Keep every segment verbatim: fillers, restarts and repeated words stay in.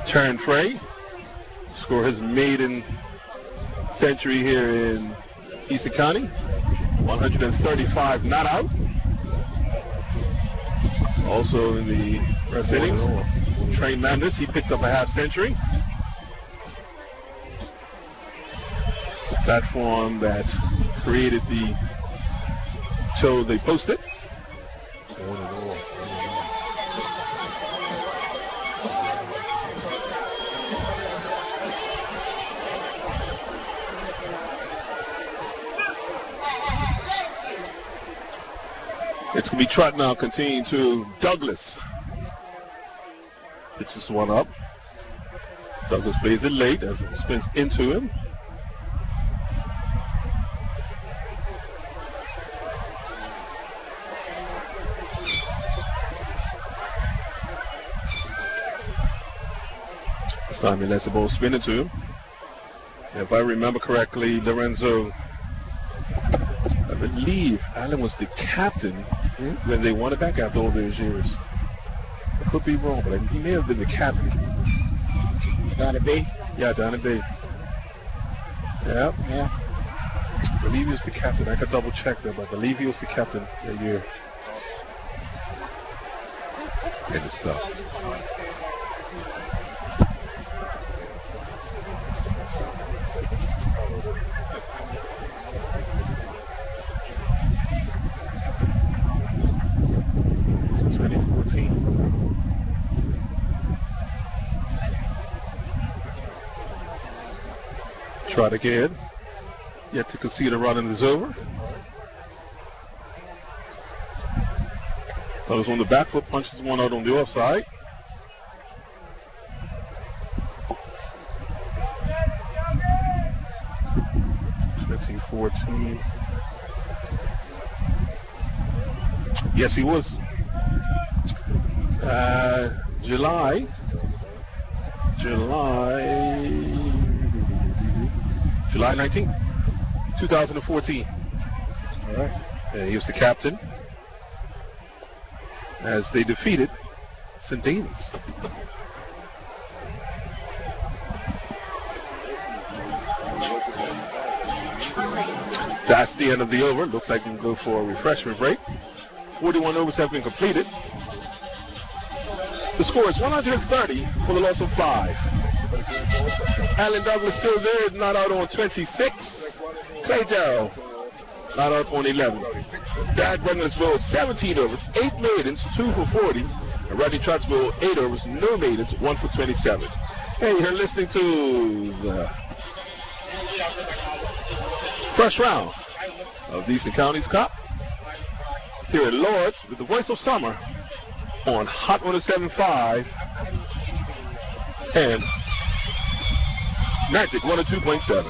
Turn Frey. Score his maiden century here in Eastern County. one hundred thirty-five not out. Also in the first innings, Trey Landis, he picked up a half century. It's a platform that created the show they posted. It's going to be Trot now, continuing to Douglas. Pitches one up. Douglas plays it late as it spins into him. This time he lets the ball spin into him. If I remember correctly, Lorenzo, I believe Allen was the captain hmm? when they won it back after all those years. I could be wrong, but he may have been the captain. Donnie B? Yeah, Donnie B. Yeah. Yeah. I believe he was the captain. I could double check that, but I believe he was the captain that year. Good stuff. Try it again. Yet to concede a run and is over. So it was on the back foot, punches one out on the offside. twenty fourteen. Yes, he was. Uh, July. July. July nineteenth, two thousand fourteen. All right. And he was the captain as they defeated Saint David's. That's the end of the over. Looks like we can go for a refreshment break. forty-one overs have been completed. The score is one hundred thirty for the loss of five. Allen Douglas still there, not out on twenty-six. Clay Darrell, not out on eleven. Dad Reynoldsville, seventeen overs, eight maidens, two for forty. And Rodney Trottsville, eight overs, no maidens, one for twenty-seven. Hey, you're listening to the first round of the Eastern County's Cup here at Lords with the voice of summer on Hot one oh seven point five and Magic one oh two point seven.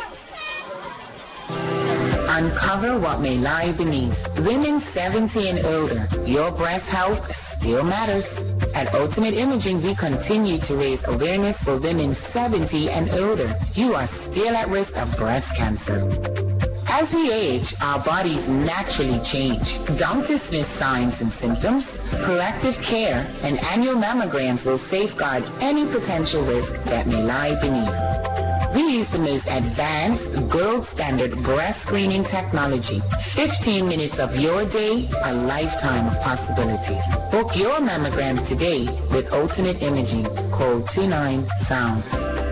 Uncover what may lie beneath. Women seventy and older, your breast health still matters. At Ultimate Imaging, we continue to raise awareness for women seventy and older. You are still at risk of breast cancer. As we age, our bodies naturally change. Don't dismiss signs and symptoms. Proactive care and annual mammograms will safeguard any potential risk that may lie beneath. We use the most advanced, gold standard breast screening technology. fifteen minutes of your day, a lifetime of possibilities. Book your mammogram today with Ultimate Imaging. Call two nine sound.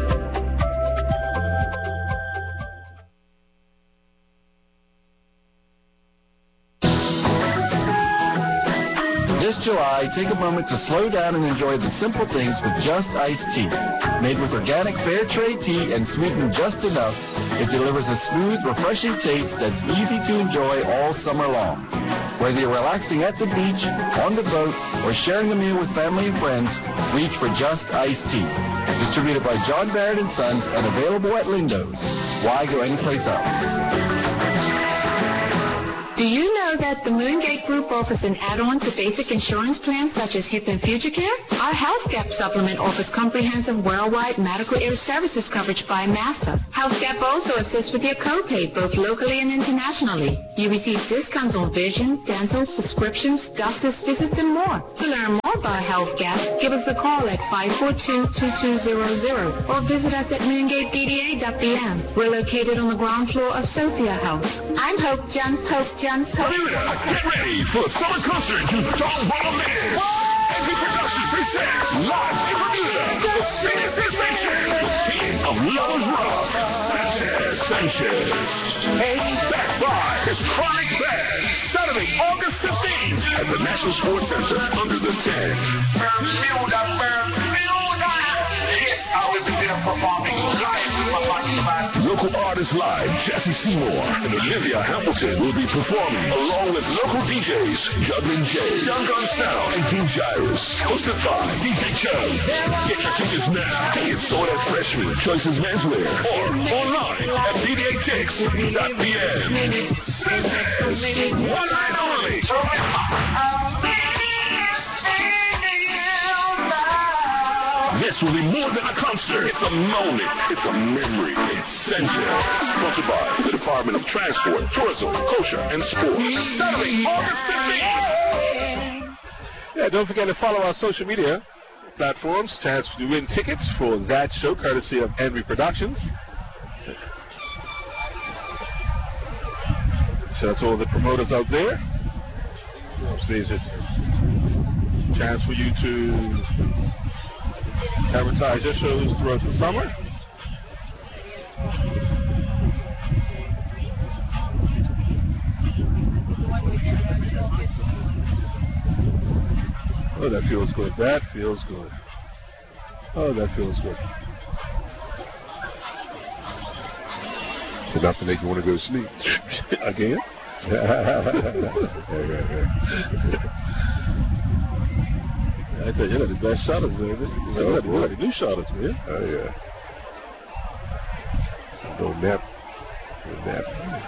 This July, take a moment to slow down and enjoy the simple things with Just Iced Tea. Made with organic fair trade tea and sweetened just enough, it delivers a smooth, refreshing taste that's easy to enjoy all summer long. Whether you're relaxing at the beach, on the boat, or sharing a meal with family and friends, reach for Just Iced Tea. Distributed by John Barrett and Sons and available at Lindo's. Why go anyplace else? Do you know know that the Moongate Group offers an add-on to basic insurance plans such as HIP and Future Care? Our Health Gap supplement offers comprehensive worldwide medical air services coverage by Massa. Health Gap also assists with your copay, both locally and internationally. You receive discounts on vision, dental, prescriptions, doctor's visits, and more. To learn more about Health Gap, give us a call at five four two, two two zero zero or visit us at moongate b d a dot b m. We're located on the ground floor of Sophia House. I'm Hope John, Hope John, Hope. Bermuda, get ready for the summer concert to Don Romance. Envy Productions presents live in Bermuda, the singing sensation, the king of Lovers Rock, Sanchez. Sanchez. Backed by his Chronic Band, Saturday, August fifteenth at the National Sports Center under the tent. Bermuda, Bermuda. Yes, I will be there performing live with my body band. Local artists live, Jesse Seymour and Olivia Hamilton will be performing, along with local D Js, Juggling Jay, Young Gun Sound, and King Gyrus. Hosted by D J Chug. Get your tickets now. Tickets sold at Freshman, Choices Menswear, or online at b d a tix dot b m. Sanchez, one night only. This will be more than a concert. It's a moment. It's a memory. It's Sanchez. Sponsored by the Department of Transport, Tourism, Culture, and Sport. Saturday, August fifteenth. Yeah, don't forget to follow our social media platforms. Chance to win tickets for that show, courtesy of Envy Productions. Shout out to all the promoters out there. There's a chance for you to advertise your shows throughout the summer. Oh, that feels good. That feels good. Oh, that feels good. It's enough to make you want to go to sleep. Again? I tell you, you got the best shotters, man. You got the, got the new shotters, man. Oh, yeah. No nap. No nap.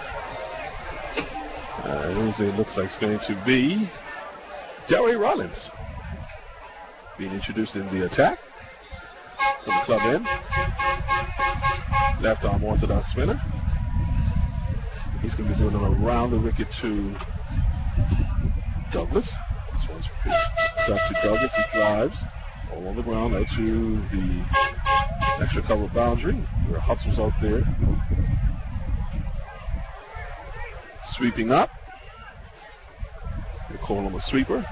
Uh, Wednesday looks like it's going to be Delray Rollins being introduced in the attack from the club end. Left arm orthodox spinner. He's going to be doing it around the wicket to Douglas. This one's pitched up to Douglas. He drives all on the ground out to the extra cover boundary where Hutz was out there. Sweeping up. They call him a sweeper.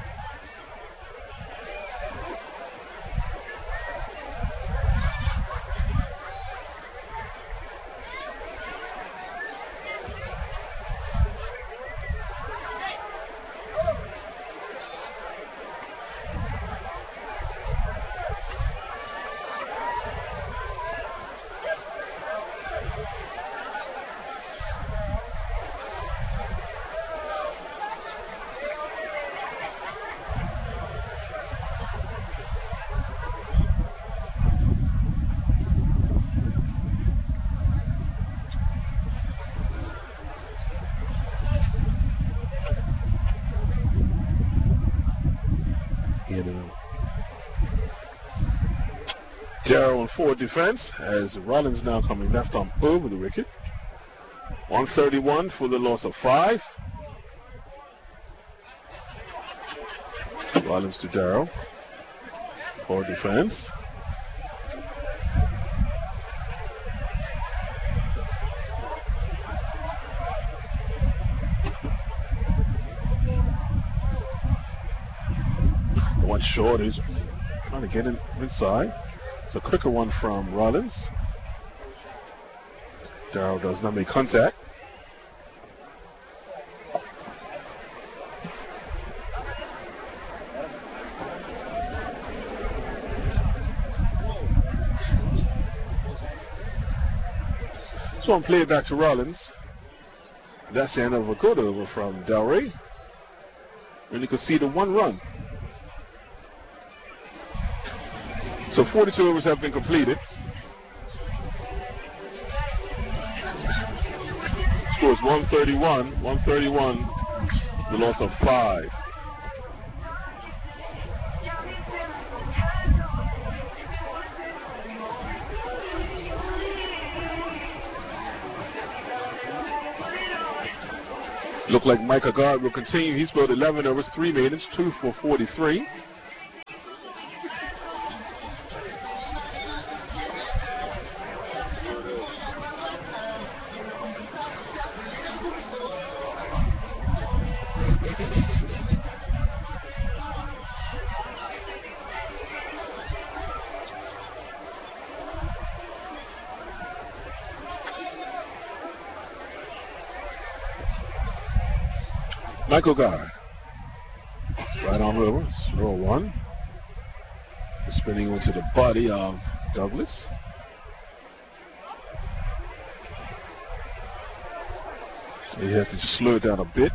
Darrow on forward defense as Rollins now coming left arm over the wicket. one thirty-one for the loss of five. Rollins to Darrow. Forward defense. One short, he's trying to get in inside. It's a quicker one from Rollins. Darrow does not make contact. So I'm playing back to Rollins. That's the end of a good over from Delray. And you can see the one run. So forty-two overs have been completed. Scores one thirty-one. one thirty-one the loss of five. Look like Mike Agard will continue. He scored eleven overs, three minutes, two for forty-three. Michael Guard. Right on river. Row one. Spinning onto the body of Douglas. So you have to just slow it down a bit.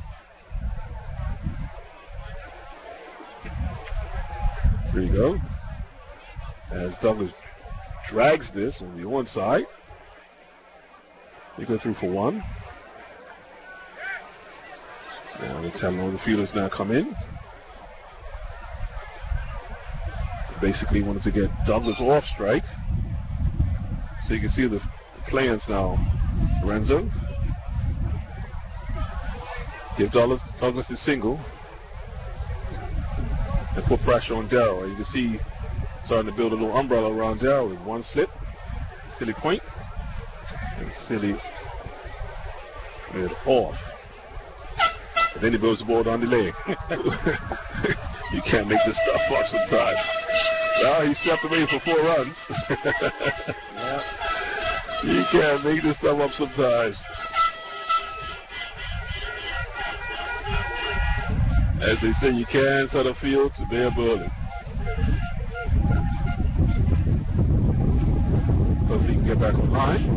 There you go. As Douglas drags this on the one side. They go through for one. Now they're telling all the fielders now come in. Basically wanted to get Douglas off strike. So you can see the, the plans now. Lorenzo. Give Douglas, Douglas the single. And put pressure on Darryl. You can see starting to build a little umbrella around Darryl with one slip. Silly point. And Silly made off. And then he blows the ball down the leg. You can't make this stuff up sometimes. Now he swept away for four runs. Yep. You can't make this stuff up sometimes. As they say, you can't set a field to bear bullet. Hopefully he can get back online.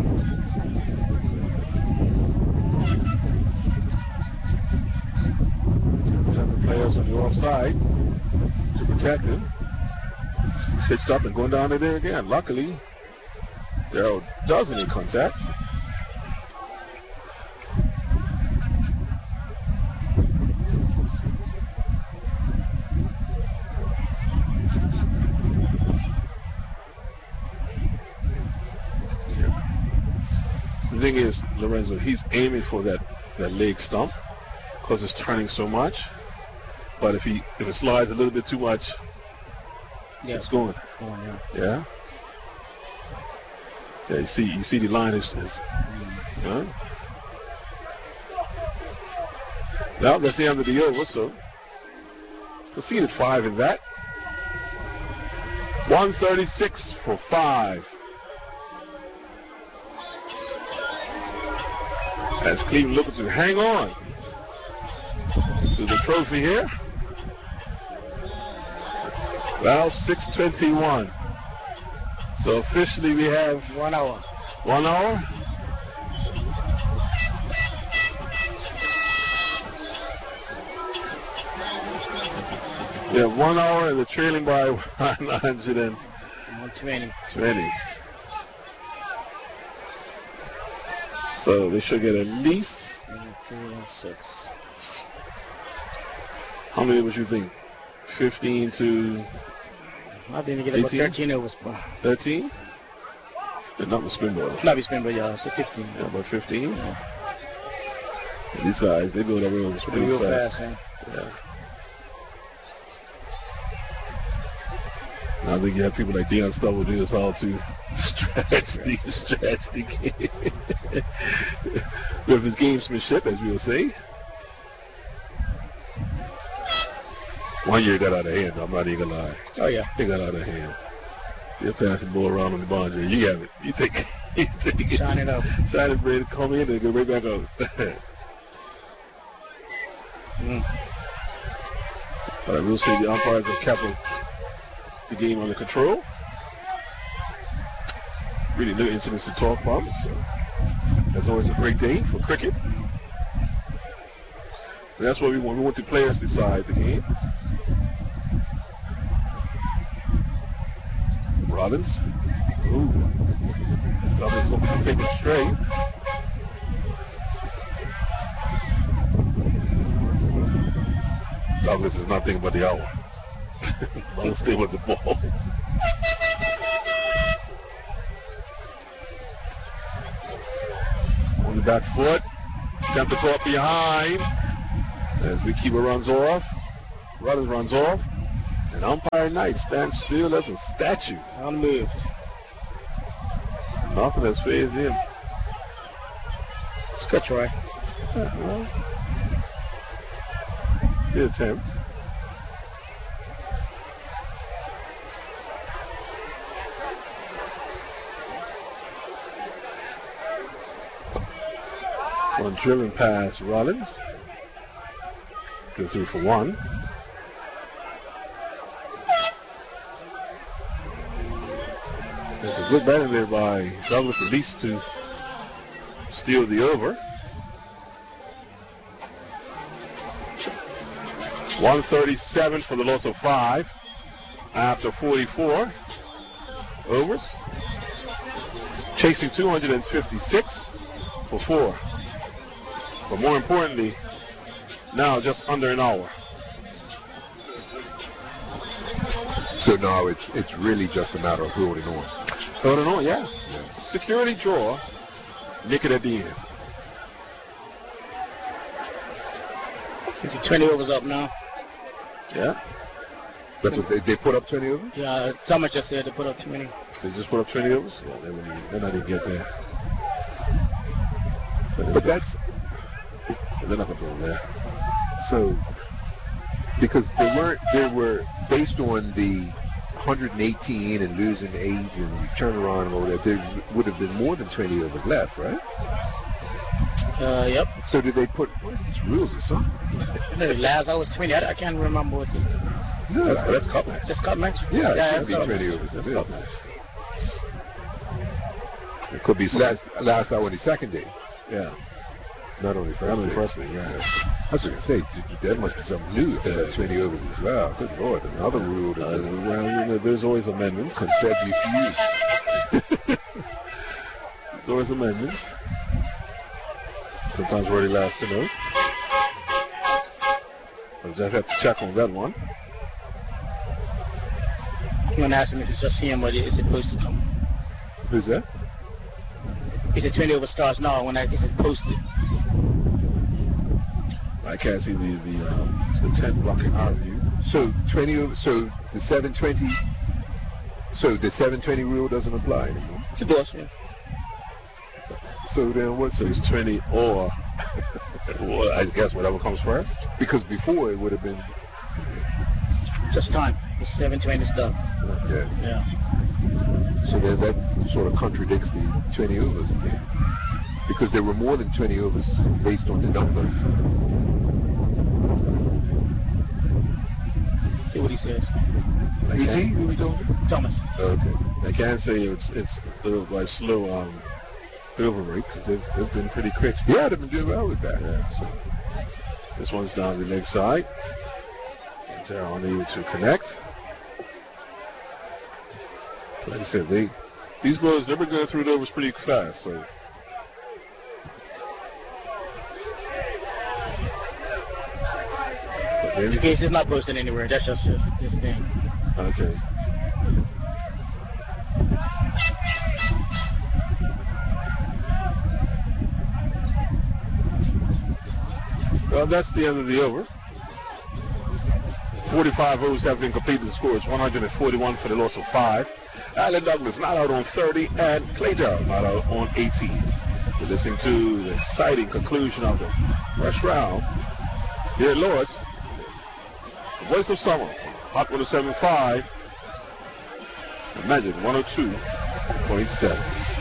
Players on the offside to protect him. Pitched up and going down to there again. Luckily, Darryl does any contact. The thing is, Lorenzo, he's aiming for that, that leg stump because it's turning so much. But if he if it slides a little bit too much, yeah. It's going. Oh, yeah. yeah. Yeah. You see, you see the line is. is mm. you know? Now that's the end of the over. So conceded five in that. one thirty-six for five. As Cleveland looking to hang on to the trophy here. Well, six twenty-one. So officially we have one hour. One hour. Yeah, one hour and they're trailing by one hundred and one twenty. twenty. So they should get at least six. How many would you think? Fifteen to I didn't get about thirteen overs. Thirteen? And not with spin ball. Not with spin ball, yeah. So fifteen. Yeah, about fifteen. Yeah. These guys, they build up real, real fast. fast yeah. Now I think you have people like Deion Stubble do this all to stretch the stretch the game with his gamesmanship, as we will say. One year got out of hand. I'm not even gonna lie. Oh yeah, they got out of hand. They're passing the ball around on the boundary. You have it. You take it. You take it. Shine it up. Shine it, ready to come in and go right back out. mm. But I will say the umpires have kept the game under control. Really no incidents to talk about. So that's always a great day for cricket. And that's what we want. We want the players to decide the game. Robbins. Ooh. Somebody's looking to take it straight. Douglas is not thinking about the hour. Don't stay with the ball. On the back foot. Attempt to go up behind. As Wikiba runs off. Rollins runs off. And umpire Knight stands still as a statue. Unmoved. Nothing has phased him. It's good, Troy. Yeah, well, the attempt. One driven past Rollins. Goes through for one. There's a good batting there by Douglas, at least to steal the over. one thirty-seven for the loss of five after forty-four overs. Chasing two hundred fifty-six for four. But more importantly, now just under an hour. So now it's it's really just a matter of holding on. Holding on, yeah. Yeah. Security draw. Nick it at the end. twenty overs up now. Yeah. That's what they, they put up twenty overs? Yeah, someone just said they put up twenty. They just put up twenty overs? Yeah, they wouldn't, they're not even get there. But, But that's they're not going to go there. so because they weren't they were based on the one hundred eighteen and losing eight and turnaround and all that. There would have been more than twenty overs left, right? Uh, yep. So did they put what are these rules or something? No, last I was twenty. I, I can't remember what. The, No, That's, that's cup match. just cut match. yeah, it yeah should be that's twenty all. overs. That's It cup is. match. It could be some. Last last hour on the second day, Yeah. not only first Not only day. first day, yeah. I was going to say that must be something new. If they had twenty overs as well. Good Lord, another rule. Uh, That well, you know, there's always amendments. confetti fuse. There's always amendments. Sometimes already last to know. I'll just have to check on that one. I'm gonna ask him if it's just him or is it posted something. Who's that? Is it twenty over stars now? When I is it posted? I can't see the the, um, the tent blocking our view. So twenty overs. So the seven twenty. So the seven twenty rule doesn't apply anymore. It's a boss, yeah. So then what's So the? it's twenty or, or I guess whatever comes first. Because before it would have been. Just time. It's seven twenty stuff. Yeah. Yeah. So then that sort of contradicts the twenty overs thing. Because there were more than twenty overs based on the numbers. See what he says. E T, who we talking? Thomas. Okay. I can't say it's it's a little like slow um over rate because they've, they've been pretty quick. Yeah, they've been doing well with that. Yeah, so this one's down the leg side. They're unable to connect. Like I said, they these boys they've been going through the overs pretty fast. So but The maybe- case is not posted anywhere. That's just this, this thing. okay. Well, that's the end of the over. forty-five overs have been completed. The score is one hundred forty-one for the loss of five. Alan Douglas not out on thirty, and Clay Darrell not out on eighteen. You're listening to the exciting conclusion of the first round here at Lord's. The voice of summer, Hot one oh seven point five, and Magic one oh two point seven.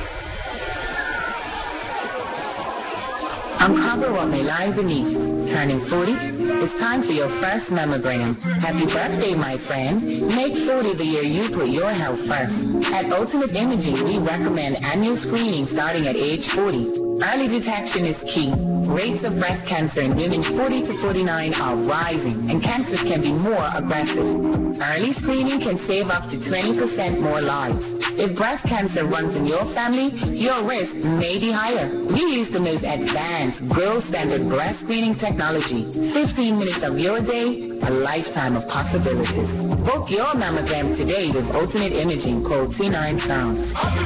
Uncover what may lie beneath. Turning forty? It's time for your first mammogram. Happy birthday, my friend. Make forty the year you put your health first. At Ultimate Imaging, we recommend annual screening starting at age forty. Early detection is key. Rates of breast cancer in women forty to forty-nine are rising, and cancers can be more aggressive. Early screening can save up to twenty percent more lives. If breast cancer runs in your family, your risk may be higher. We use the most advanced, gold standard breast screening technology. fifteen minutes of your day, a lifetime of possibilities. Book your mammogram today with Ultimate Imaging. Call two nine pounds.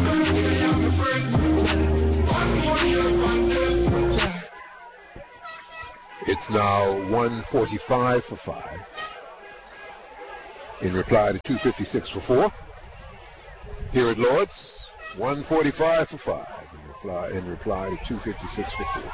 It's now one forty-five for five. In reply to two fifty-six for four. Here at Lord's, one forty-five for five. In reply, in reply to two fifty-six for four.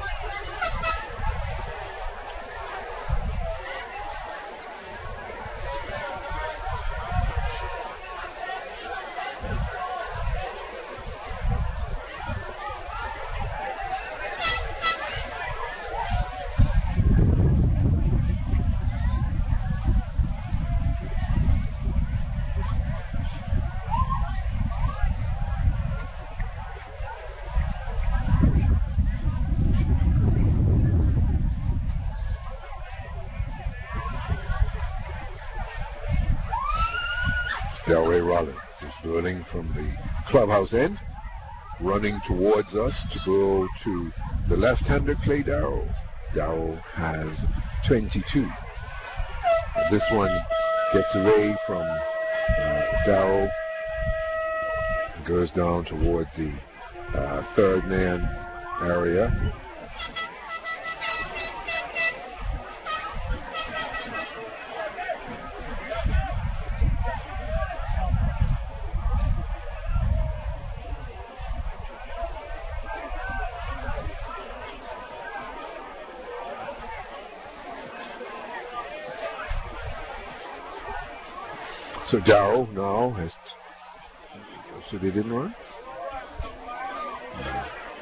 Delray Rollins is burning from the clubhouse end, running towards us to go to the left-hander Clay Darrow. Darrow has twenty-two. And this one gets away from uh, Darrow and goes down toward the uh, third man area. So Darrow now has, t- so they didn't run? No.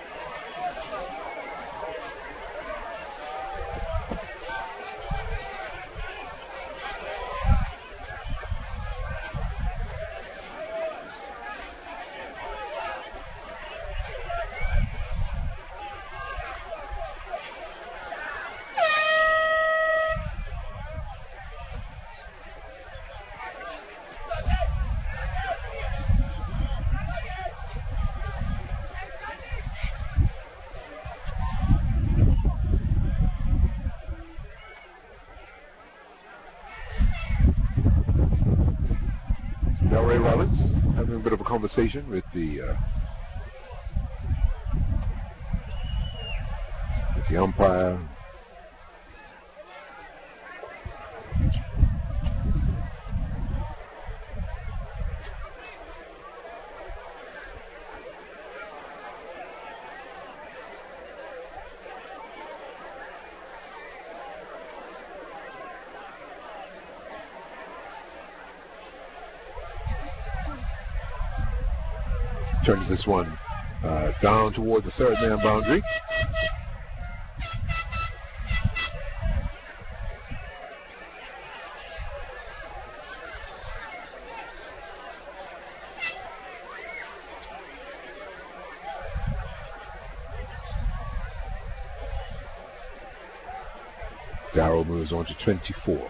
Having a bit of a conversation with the uh, with the umpire. Turns this one uh, down toward the third man boundary. Darrow moves on to twenty-four.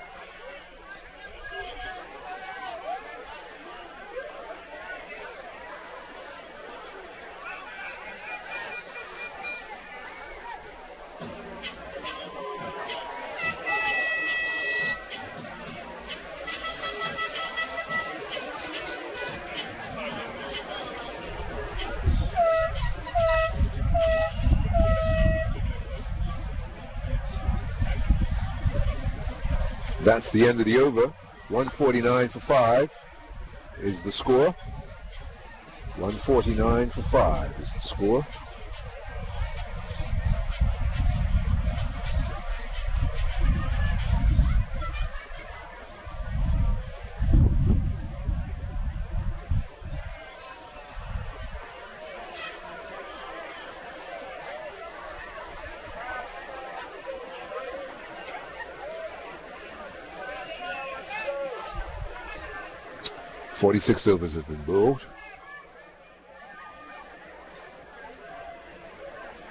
That's the end of the over. one forty-nine for five is the score. one forty-nine for five is the score. forty-six overs have been bowled.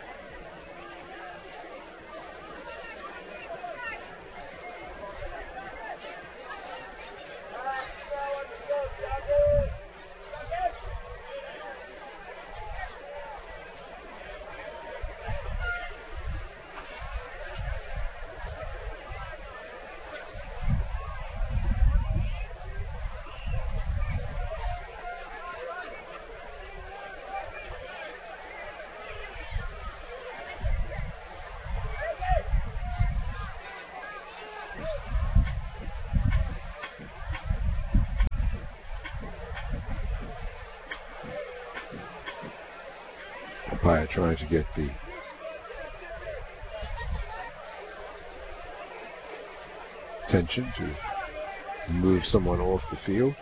Umpire trying to get the attention to move someone off the field.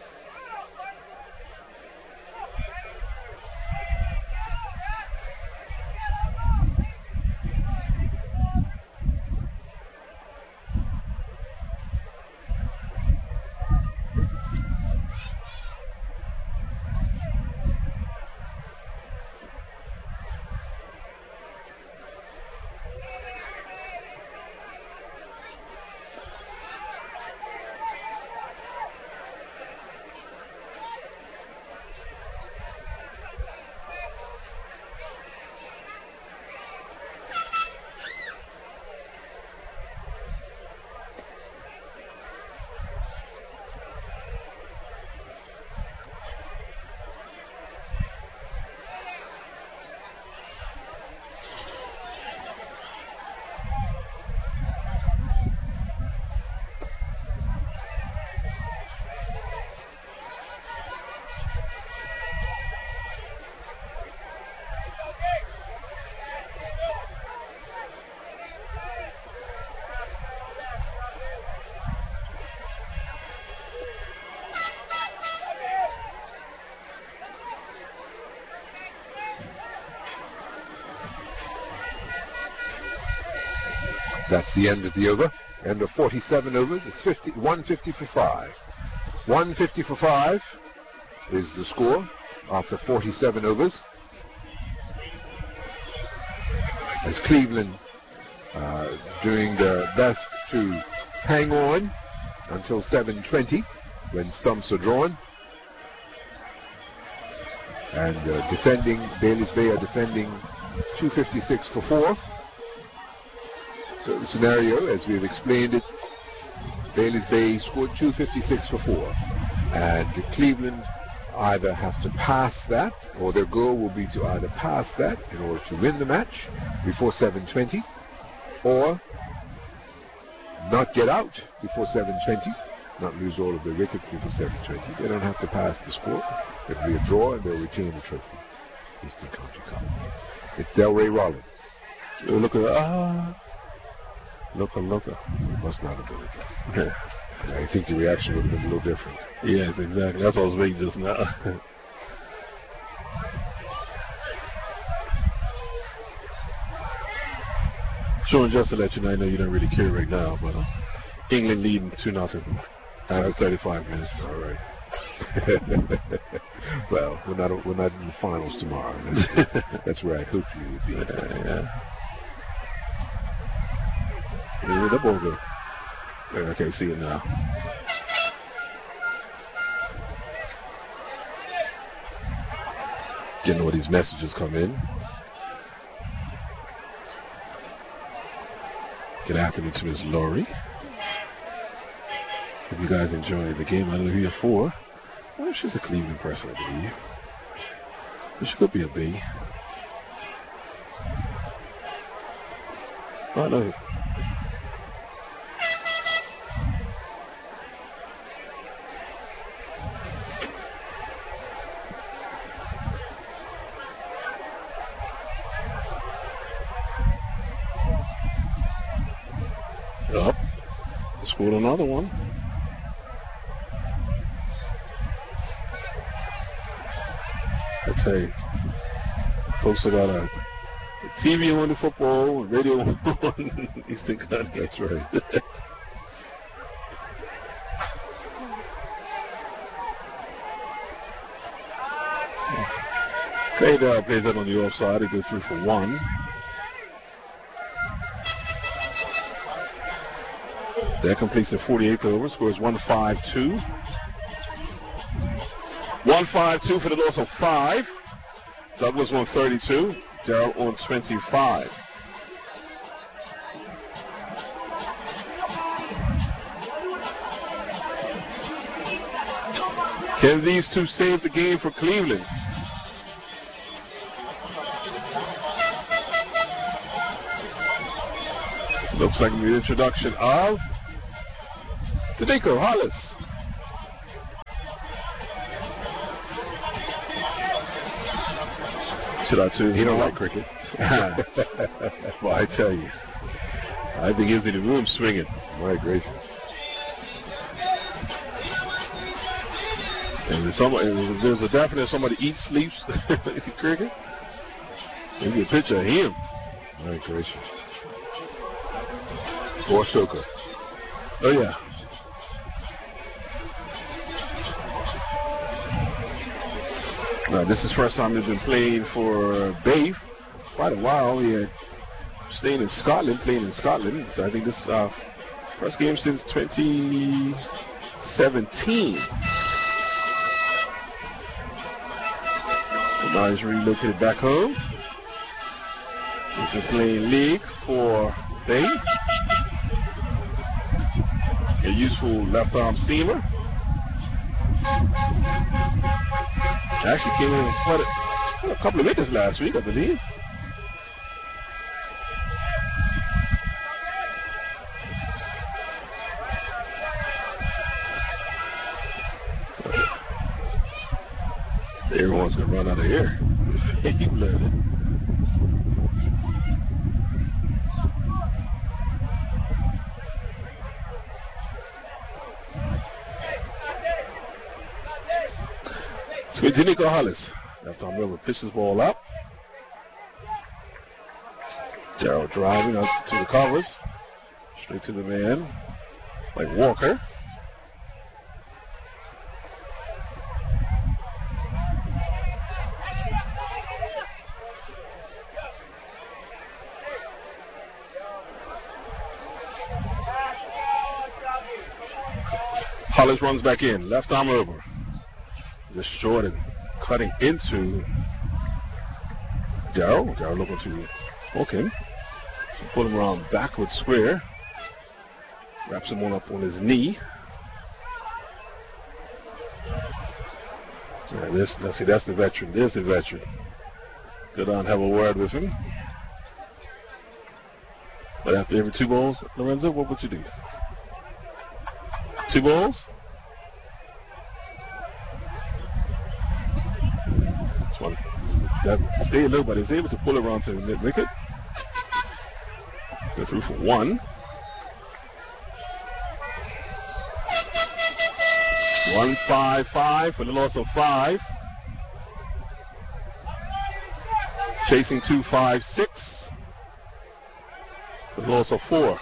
That's the end of the over. End of forty-seven overs. It's fifty, one fifty for five. one fifty for five is the score after forty-seven overs. As Cleveland uh, doing their best to hang on until seven twenty when stumps are drawn. And uh, defending, Bailey's Bay are defending two fifty-six for four. So the scenario, as we have explained it, Bailey's Bay scored two fifty-six for four. And Cleveland either have to pass that, or their goal will be to either pass that in order to win the match before seven twenty, or not get out before seven twenty, not lose all of their wickets before seven twenty. They don't have to pass the score. It'll be a draw, and they'll retain the trophy. Eastern County Cup. It's Delray Rollins. Oh, look at ah. Looker, looker. Must not have been again. I think the reaction would have been a little different. Yes, exactly. That's what I was waiting just now. Sean, just to let you know, I know you don't really care right now, but uh, England leading two nothing after thirty-five minutes. All right. Well, we're not we're not in the finals tomorrow. That's, that's where I hope you would be. Yeah, yeah. Where'd the ball go? I can't see it now. Getting all these messages come in. Good afternoon to Miss Laurie. Hope you guys enjoyed the game. I don't know who you're for. Well, she's a Cleveland person, I believe. But she could be a B. I don't know. Up. Scored another one. I tell you, folks that got a T V on the football, radio on Eastern County. That's right. Claydale plays that on the offside. He goes through for one. That completes the forty-eighth over. Scores one five two. one five two for the loss of five. Douglas on thirty-two. Darrell on twenty-five. Can these two save the game for Cleveland? Looks like the introduction of Tadeko Hollis. Should I too? He don't like cricket. Well, I tell you, I think he's in the room swinging. My gracious. And there's, somebody, there's a definite somebody eats, sleeps in cricket. You get a picture of him. My gracious. Or Stoker. Oh, yeah. Now, this is the first time they've been playing for Bath. Quite a while. He had stayed in Scotland, playing in Scotland. So I think this is uh, first game since twenty seventeen. So now he's relocated back home. He's been playing league for Bath. A useful left arm seamer. Actually came in quite a, a couple of wickets last week, I believe. Everyone's gonna run out of here. You learn it. So it's Danico Hollis. After I'm able to pitch this ball up. Gerald driving up to the covers. Straight to the man. Like Walker. Hollis runs back in. Left arm over. Just short and cutting into Darryl. Darryl looking to hook him. So pull him around backward square. Wraps him one up on his knee. Yeah, this, let's see, that's the veteran. There's the veteran. Go down and have a word with him. But after every two balls, Lorenzo, what would you do? Two balls? One. That stayed low, but he was able to pull it around to the mid wicket. Go through for one. One five five for the loss of five. Chasing two five six for the loss of four.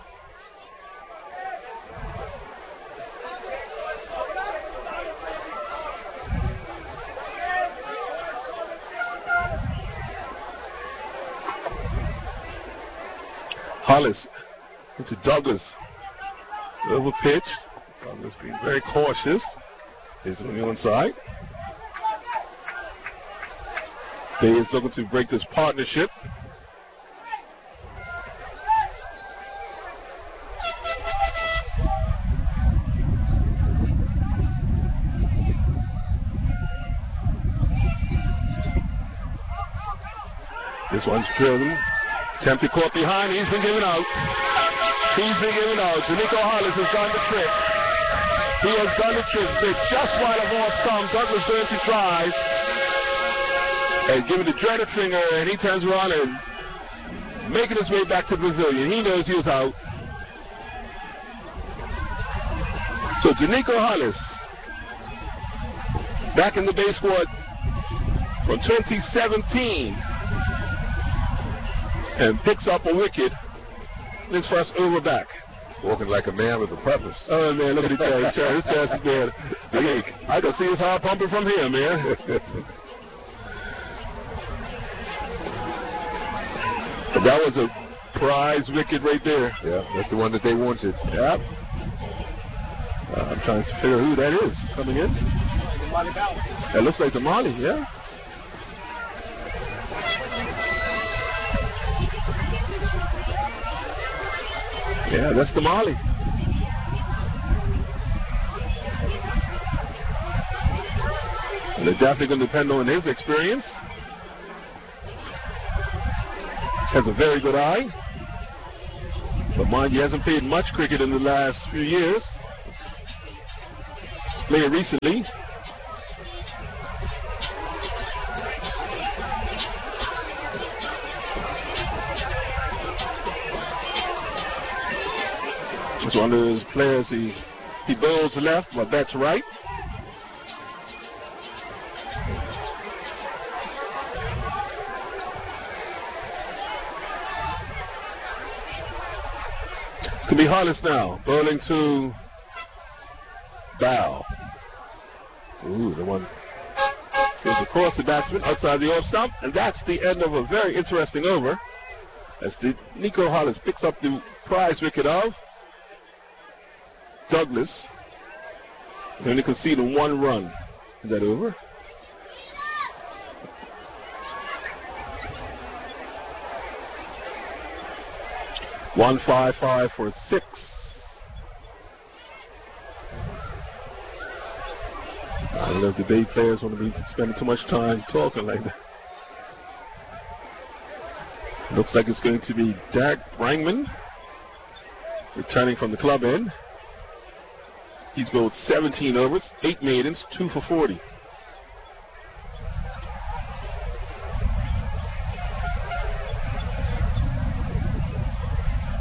Hollis into Douglas. Over pitch. Douglas being very cautious. He's on the inside. Bay is looking to break this partnership. This one's driven. Tempted caught behind. He's been given out. He's been given out. Danico Hollis has done the trick. He has done the trick. They're just wide of off stump. Douglas going to try. And giving the dreaded finger. And he turns around and making his way back to the pavilion. He knows he was out. So Danico Hollis back in the base squad from twenty seventeen. And picks up a wicket. His first over back. Walking like a man with a purpose. Oh, man, look at his chest. His chest is man. I, I can see his heart pumping from here, man. But that was a prize wicket right there. Yeah, that's the one that they wanted. Yep. Uh, I'm trying to figure out who that is coming in. That looks like the Molly, yeah. Yeah, that's the Molly. And they're definitely going to depend on his experience. Has a very good eye. But mind you, he hasn't played much cricket in the last few years. Played recently. Which one of his players, he, he bowls left, but that's right. It's going to be Hollis now, bowling to Bow. Ooh, the one goes across the batsman, outside the off stump, and that's the end of a very interesting over. As the Nico Hollis picks up the prize wicket of Douglas. They only conceded one run in that over. One five five for six. I don't know if the Bay players want to be spending too much time talking like that. Looks like it's going to be Dak Brangman returning from the club end. He's bowled seventeen overs, eight maidens, two for forty.